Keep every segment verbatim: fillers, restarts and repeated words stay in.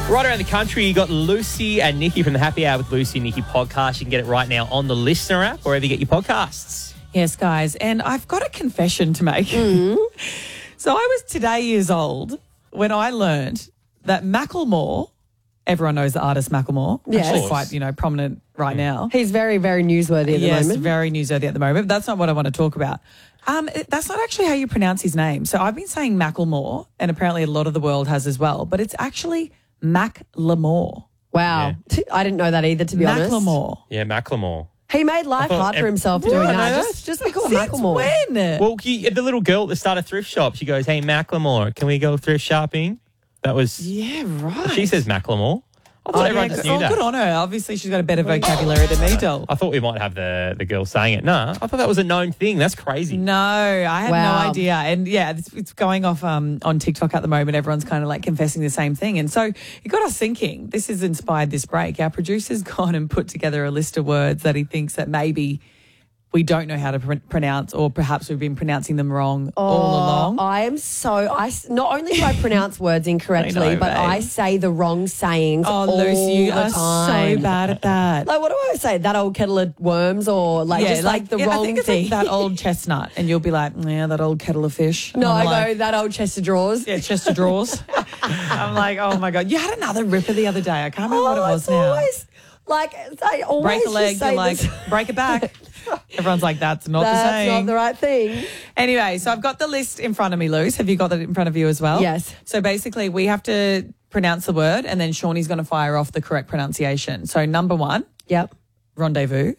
Right around the country, you got Lucy and Nikki from the Happy Hour with Lucy and Nikki podcast. You can get it right now on the Listener app, wherever you get your podcasts. Yes, guys, and I've got a confession to make. Mm. So I was today years old when I learned that Macklemore, everyone knows the artist Macklemore, Yes. actually Of course. quite, you know, prominent right now. He's very, very newsworthy at the yes, moment. very newsworthy at the moment. But that's not what I want to talk about. Um, it- that's not actually how you pronounce his name. So I've been saying Macklemore, and apparently a lot of the world has as well, but it's actually Macklemore. Wow. I didn't know that either, to be honest. Macklemore. Yeah, Macklemore. He made life thought hard for ev- himself What? doing I that. know Just, just be called Since Macklemore. when? Well, he, the little girl at the start of thrift shop, she goes, hey, Macklemore, can we go thrift shopping? That was, Yeah, right. she says Macklemore. I thought Oh, everyone yeah, just good- knew oh, that. good on her. Obviously, she's got a better vocabulary than me, doll. I thought we might have the, the girl saying it. No, I thought that was a known thing. That's crazy. No, I had Wow. no idea. And yeah, it's, it's going off um, on TikTok at the moment. Everyone's kind of like confessing the same thing. And so it got us thinking. This has inspired this break. Our producer's gone and put together a list of words that he thinks that maybe we don't know how to pr- pronounce, or perhaps we've been pronouncing them wrong all along. I am so, I, s- not only do I pronounce words incorrectly, I know, but babe. I say the wrong sayings Oh, all Lucy, you the are time. so bad at that. Like, what do I say? That old kettle of worms, or like just like, the yeah, I wrong think it's thing? like that old chestnut, and you'll be like, yeah, that old kettle of fish. no, And I I'm go, like, that old chest of drawers. yeah, chest of drawers. I'm like, oh my God. You had another ripper the other day. I can't remember Oh, what it was it's now. always, like, I always Break a just leg, say you're like, this- break it back. Everyone's like, that's not the That's same. not the right thing. Anyway, so I've got the list in front of me, Luce. Have you got that in front of you as well? Yes. So basically, we have to pronounce the word, and then Shawnee's going to fire off the correct pronunciation. So number one, Yep. rendezvous.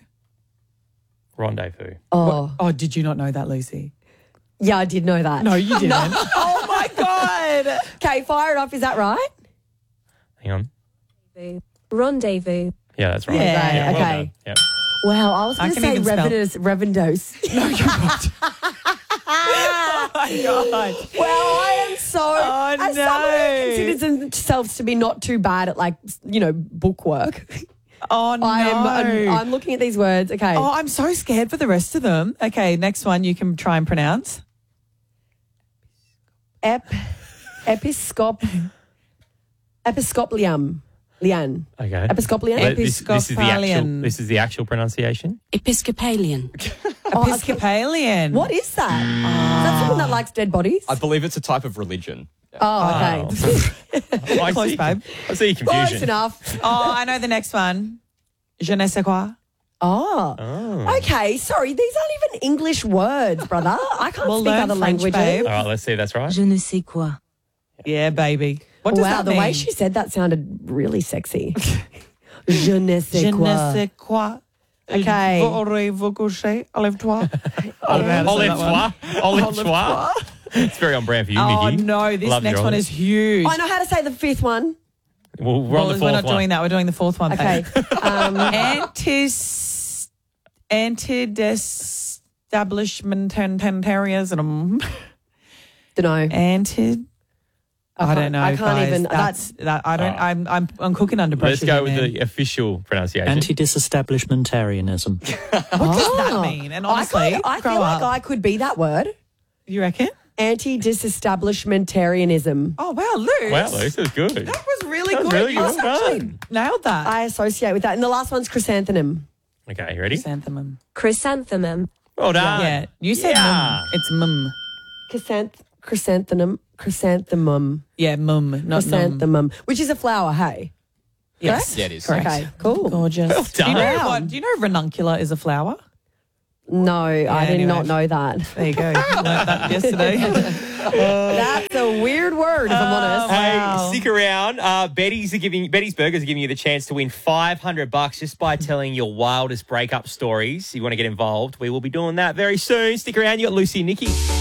Rendezvous. Oh, Oh, did you not know that, Lucy? yeah, I did know that. No, you didn't. Oh my God. Okay, fire it off. Is that right? Hang on. Rendezvous. Yeah, that's right. Yeah, well okay. done. Yep. Wow, I was I going to can say even spell. revendos. revendos. No, you're not. Oh my God. Well, I am so. Oh, as someone who no. considers themselves to be not too bad at, like, you know, bookwork, Oh no. I'm, I'm I'm looking at these words. Okay. Oh, I'm so scared for the rest of them. Okay, next one you can try and pronounce. Ep, episcop, episcoplium, lian, Okay. episcoplian. But this, this is the actual. Episcopalian. This is the actual pronunciation. Episcopalian. Episcopalian. What is that? Is that someone that likes dead bodies? I believe it's a type of religion. Oh, okay. I Close, see, babe. I see your Close confusion. enough. Oh, I know the next one. Je ne sais quoi. Oh. Oh. Okay, sorry, these aren't even English words, brother. I can't Well, speak learn other French, languages. babe. All right, let's see. if That's right. Je ne sais quoi. Yeah, baby. What does Wow, that the mean? way she said that sounded really sexy. Je ne sais Je quoi. ne sais quoi. Okay. Voulez-vous coucher? Enlève-toi. I don't know how to say that one. Olive toi. It's very on brand for you, Oh, Nikki. no. This Love next your one olive. is huge. I know how to say the fifth one. Well, we're Well, on the we're fourth not one. doing that. We're doing the fourth one. Okay. um, Antis, anti-establishmentarianism. don't know. Anti. I, can't- don't know. I can't guys. even- That's, that. I don't. Oh. I'm. I'm. I'm cooking under pressure. Let's go here, with man. the official pronunciation. Anti-disestablishmentarianism. What does that mean? And honestly, I, kinda, I grow feel up. like I could be that word. You reckon? Anti-disestablishmentarianism. Oh wow, Luke. Wow, Luce, that was good. That was really That was good. really you good. Well actually done. nailed that. I associate with that. And the last one's chrysanthemum. Okay, you ready? Chrysanthemum. Chrysanthemum. Well done. Yeah, you said Yeah. mum. It's mum. Chrysanth- chrysanthemum. Chrysanthemum. Yeah, mum, not mum. Chrysanthemum. Which is a flower, hey? Yes. Yeah, it is. Correct. Okay, cool. Gorgeous. Well Do you know done. what? Do you know ranunculus is a flower? No, I did anyway. not know that. There you go. Learned that yesterday. That's a weird word, if I'm honest. Hey, Wow. stick around. Uh, Betty's are giving Betty's Burgers are giving you the chance to win five hundred bucks just by telling your wildest breakup stories. You want to get involved? We will be doing that very soon. Stick around. You got Lucy and Nikki.